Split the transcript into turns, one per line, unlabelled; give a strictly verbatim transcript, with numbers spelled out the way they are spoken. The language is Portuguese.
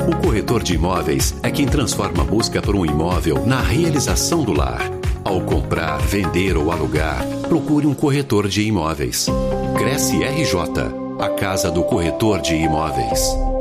O corretor de imóveis é quem transforma a busca por um imóvel na realização do lar. Ao comprar, vender ou alugar, procure um corretor de imóveis. Cresce R J, a casa do corretor de imóveis.